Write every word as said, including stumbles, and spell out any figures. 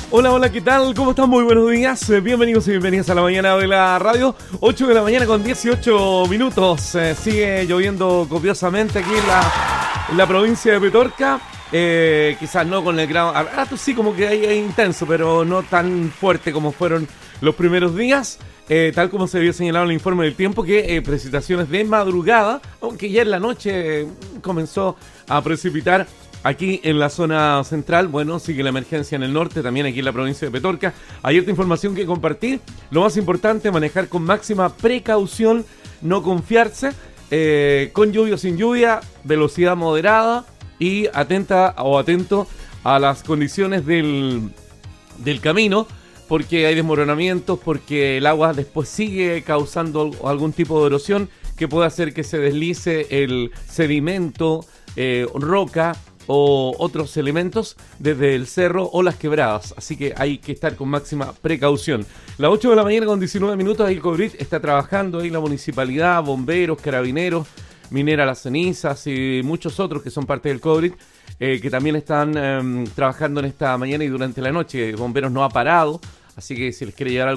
Hola, hola, ¿qué tal? ¿Cómo están? Muy buenos días. Eh, bienvenidos y bienvenidas a la mañana de la radio. ocho de la mañana con dieciocho minutos. Eh, sigue lloviendo copiosamente aquí en la, en la provincia de Petorca. Eh, quizás no con el grado... A ratos sí como que hay, hay intenso, pero no tan fuerte como fueron los primeros días. Eh, tal como se había señalado en el informe del tiempo, que eh, precipitaciones de madrugada, aunque ya en la noche eh, comenzó a precipitar. Aquí en la zona central, bueno, sigue la emergencia en el norte, también aquí en la provincia de Petorca. Hay otra información que compartir. Lo más importante, manejar con máxima precaución, no confiarse, eh, con lluvia o sin lluvia, velocidad moderada y atenta o atento a las condiciones del, del camino, porque hay desmoronamientos, porque el agua después sigue causando algún tipo de erosión que puede hacer que se deslice el sedimento, eh, roca, o otros elementos desde el cerro o las quebradas, así que hay que estar con máxima precaución. Las ocho de la mañana con diecinueve minutos, ahí el COBRIT está trabajando, ahí la municipalidad, bomberos, carabineros, Minera Las Cenizas y muchos otros que son parte del COBRIT, eh, que también están eh, trabajando en esta mañana y durante la noche. Bomberos no ha parado, así que si les quiere llegar algo